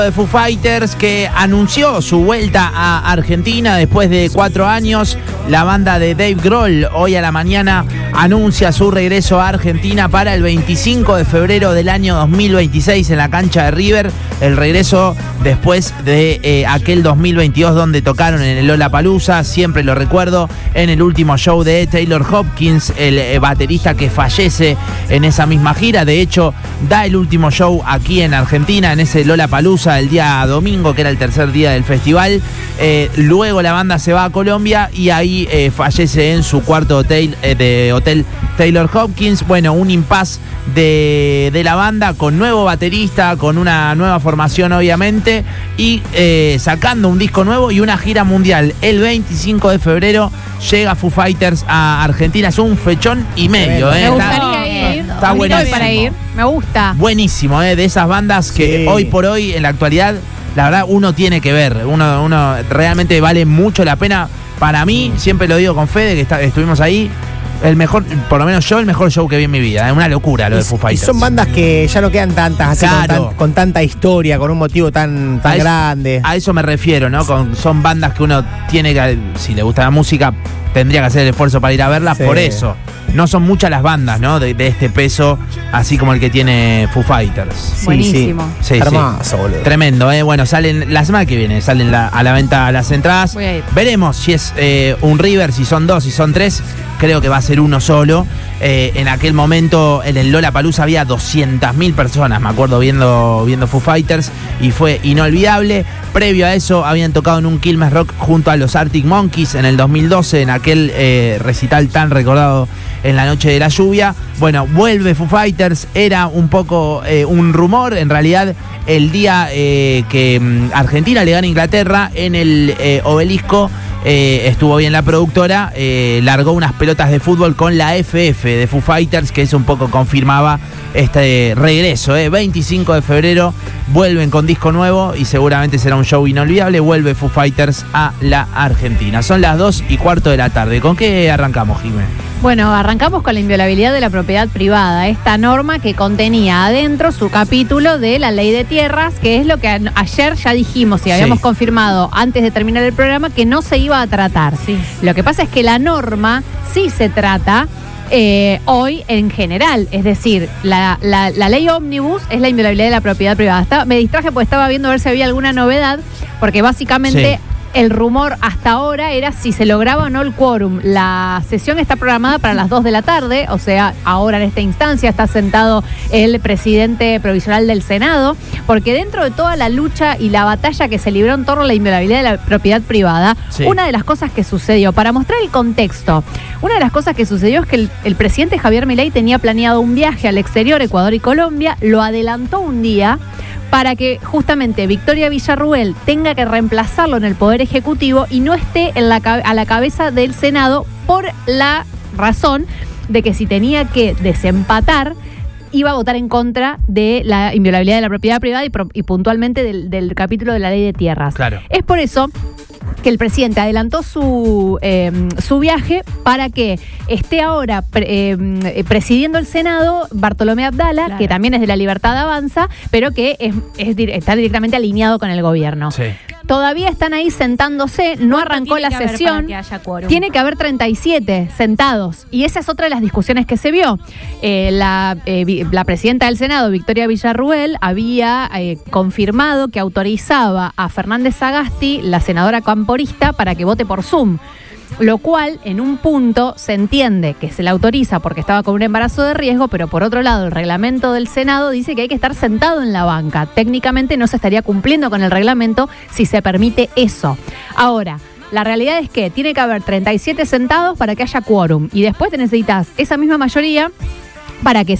De Foo Fighters, que anunció su vuelta a Argentina después de 4 años. La banda de Dave Grohl hoy a la mañana anuncia su regreso a Argentina para el 25 de febrero del año 2026 en la cancha de River. El regreso después de aquel 2022 donde tocaron en el Lollapalooza. Siempre lo recuerdo, en el último show de Taylor Hopkins, el baterista que fallece en esa misma gira. De hecho, da el último show aquí en Argentina, en ese Lollapalooza, el día domingo, que era el tercer día del festival. Luego la banda se va a Colombia y ahí fallece en su cuarto hotel Taylor Hopkins. Bueno, un impasse de la banda con nuevo baterista, con una nueva formación obviamente, y sacando un disco nuevo y una gira mundial. El 25 de febrero llega Foo Fighters a Argentina. Es un fechón y medio. Me gustaría ir. Está buenísimo. Para ir. Me gusta. Buenísimo, de esas bandas que hoy por hoy, en la actualidad, la verdad uno tiene que ver. Uno realmente vale mucho la pena. Para mí, siempre lo digo con Fede, que estuvimos ahí, el mejor, por lo menos yo, el mejor show que vi en mi vida. Es una locura lo de Foo Fighters. Y son bandas que ya no quedan tantas así, claro, con tanta historia, con un motivo tan grande. A eso me refiero, ¿no? Son bandas que uno tiene que, si le gusta la música, tendría que hacer el esfuerzo para ir a verlas. Sí. Por eso. No son muchas las bandas, ¿no? De este peso, así como el que tiene Foo Fighters. Sí, buenísimo. Sí, hermoso, boludo. Tremendo, Bueno, salen la semana que viene, salen a la venta las entradas. Veremos si es un River, si son 2, si son 3. Creo que va a ser uno solo. En aquel momento, en el Lollapalooza había 200.000 personas, me acuerdo, viendo Foo Fighters, y fue inolvidable. Previo a eso, habían tocado en un Quilmes Rock junto a los Arctic Monkeys en el 2012, en aquel recital tan recordado en la noche de la lluvia. Bueno, vuelve Foo Fighters. Era un poco un rumor. En realidad, el día que Argentina le gana a Inglaterra en el Obelisco, estuvo bien la productora, largó unas pelotas de fútbol con la FF de Foo Fighters, que eso un poco confirmaba este regreso. 25 de febrero vuelven con disco nuevo y seguramente será un show inolvidable. Vuelve Foo Fighters a la Argentina. Son las 2:15 de la tarde. ¿Con qué arrancamos, Jimé? Bueno, arrancamos con la inviolabilidad de la propiedad privada, esta norma que contenía adentro su capítulo de la ley de tierras, que es lo que ayer ya dijimos y habíamos confirmado antes de terminar el programa que no se iba a tratar. Sí. Lo que pasa es que la norma sí se trata hoy en general, es decir, la ley ómnibus es la inviolabilidad de la propiedad privada. Me distraje porque estaba viendo a ver si había alguna novedad, porque básicamente... Sí. El rumor hasta ahora era si se lograba o no el quórum. La sesión está programada para las 2 de la tarde, o sea, ahora en esta instancia está sentado el presidente provisional del Senado, porque dentro de toda la lucha y la batalla que se libró en torno a la inviolabilidad de la propiedad privada, una de las cosas que sucedió, para mostrar el contexto, una de las cosas que sucedió es que el presidente Javier Milei tenía planeado un viaje al exterior, Ecuador y Colombia, lo adelantó un día, para que justamente Victoria Villarruel tenga que reemplazarlo en el Poder Ejecutivo y no esté a la cabeza del Senado, por la razón de que si tenía que desempatar, iba a votar en contra de la inviolabilidad de la propiedad privada y puntualmente del capítulo de la ley de tierras. Claro. Es por eso que el presidente adelantó su viaje para que esté ahora presidiendo el Senado Bartolomé Abdala, claro, que también es de la Libertad Avanza, pero que está directamente alineado con el gobierno. Sí. Todavía están ahí sentándose, no arrancó la sesión. Tiene que haber 37 sentados. Y esa es otra de las discusiones que se vio. La presidenta del Senado, Victoria Villarruel, había confirmado que autorizaba a Fernández Sagasti, la senadora camporista, para que vote por Zoom. Lo cual, en un punto, se entiende que se la autoriza porque estaba con un embarazo de riesgo, pero por otro lado, el reglamento del Senado dice que hay que estar sentado en la banca. Técnicamente no se estaría cumpliendo con el reglamento si se permite eso. Ahora, la realidad es que tiene que haber 37 sentados para que haya quórum. Y después te necesitas esa misma mayoría para que